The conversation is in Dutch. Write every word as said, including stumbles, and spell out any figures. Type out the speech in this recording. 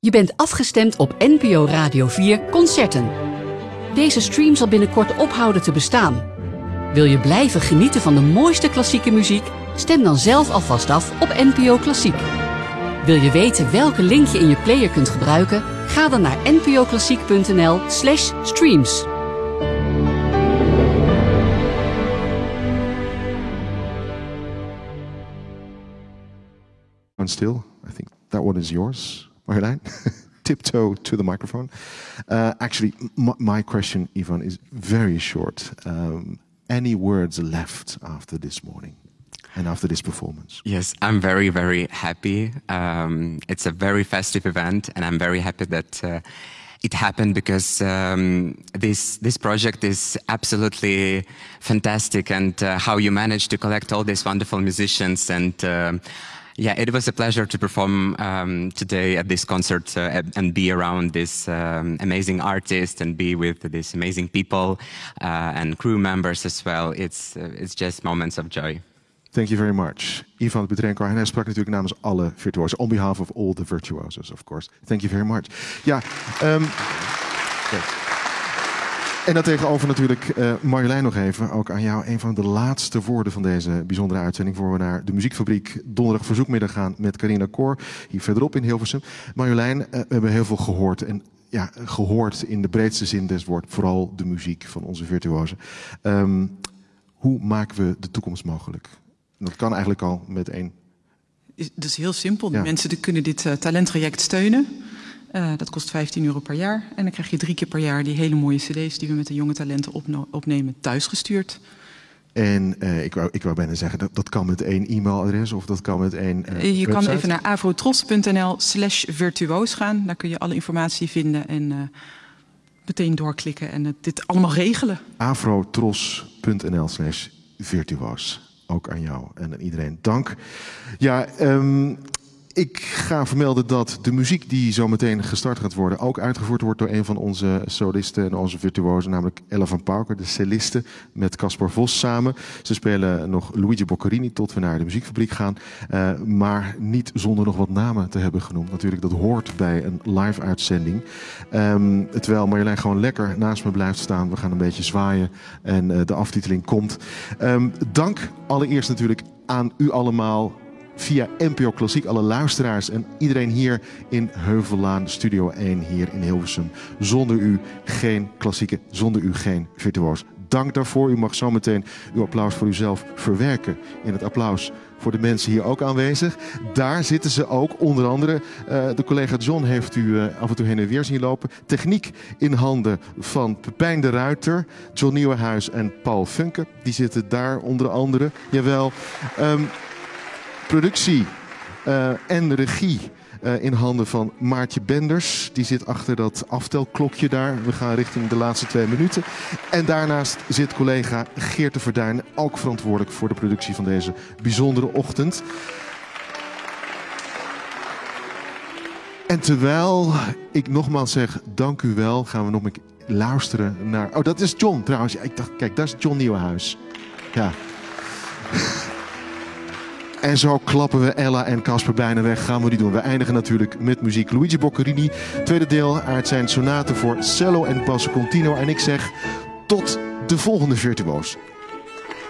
Je bent afgestemd op N P O Radio vier Concerten. Deze stream zal binnenkort ophouden te bestaan. Wil je blijven genieten van de mooiste klassieke muziek? Stem dan zelf alvast af op N P O Klassiek. Wil je weten welke link je in je player kunt gebruiken? Ga dan naar npoklassiek.nl slash streams. Still, I think that one is yours, Marjolein. Tiptoe to the microphone. Uh, actually, m- my question, Ivan, is very short. Um, any words left after this morning and after this performance? Yes, I'm very, very happy. Um, it's a very festive event, and I'm very happy that uh, it happened because um, this this project is absolutely fantastic, and uh, how you managed to collect all these wonderful musicians and. Uh, Yeah, it was a pleasure to perform um, today at this concert uh, and be around this um, amazing artist and be with these amazing people uh, and crew members as well. It's uh, it's just moments of joy. Thank you very much. Ivan Petrenko, en hij sprak natuurlijk namens alle virtuosen. On behalf of all the virtuosos, of course. Thank you very much. Ja, um, en dat tegenover natuurlijk uh, Marjolein nog even. Ook aan jou een van de laatste woorden van deze bijzondere uitzending. Voor we naar de Muziekfabriek donderdag verzoekmiddag gaan met Carina Koor. Hier verderop in Hilversum. Marjolein, uh, we hebben heel veel gehoord. En ja, gehoord in de breedste zin des woord. Vooral de muziek van onze virtuosen. Um, hoe maken we de toekomst mogelijk? En dat kan eigenlijk al met één. Dat is heel simpel. De ja. mensen die kunnen dit uh, talenttraject steunen. Uh, dat kost vijftien euro per jaar. En dan krijg je drie keer per jaar die hele mooie cd's die we met de jonge talenten opno- opnemen thuisgestuurd. En uh, ik, wou, ik wou bijna zeggen, dat, dat kan met één e-mailadres of dat kan met één uh, Je website. kan even naar avrotros.nl slash virtuoos gaan. Daar kun je alle informatie vinden en uh, meteen doorklikken en uh, dit allemaal regelen. avrotros.nl slash virtuoos. Ook aan jou en aan iedereen dank. Ja, um, ik ga vermelden dat de muziek die zo meteen gestart gaat worden ook uitgevoerd wordt door een van onze solisten en onze virtuosen, namelijk Ella van Pauker, de celliste, met Caspar Vos samen. Ze spelen nog Luigi Boccherini tot we naar de Muziekfabriek gaan, uh, maar niet zonder nog wat namen te hebben genoemd. Natuurlijk, dat hoort bij een live-uitzending. Um, terwijl Marjolein gewoon lekker naast me blijft staan. We gaan een beetje zwaaien en uh, de aftiteling komt. Um, dank allereerst natuurlijk aan u allemaal. Via N P O Klassiek, alle luisteraars en iedereen hier in Heuvellaan, Studio één hier in Hilversum. Zonder u geen klassieke, zonder u geen virtuoos. Dank daarvoor. U mag zo meteen uw applaus voor uzelf verwerken in het applaus voor de mensen hier ook aanwezig. Daar zitten ze ook, onder andere. Uh, de collega John heeft u uh, af en toe heen en weer zien lopen. Techniek in handen van Pepijn de Ruiter, John Nieuwenhuis en Paul Funke. Die zitten daar onder andere. Jawel. Um, Productie uh, en regie uh, in handen van Maartje Benders. Die zit achter dat aftelklokje daar. We gaan richting de laatste twee minuten. En daarnaast zit collega Geert de Verduin, ook verantwoordelijk voor de productie van deze bijzondere ochtend. En terwijl ik nogmaals zeg, dank u wel, gaan we nog een keer luisteren naar... Oh, dat is John trouwens. Ja, ik dacht, kijk, daar is John Nieuwenhuis. Ja. En zo klappen we Ella en Caspar bijna weg. Gaan we die doen. We eindigen natuurlijk met muziek. Luigi Boccherini, tweede deel uit zijn sonate voor cello en basso continuo. En ik zeg tot de volgende virtuoos.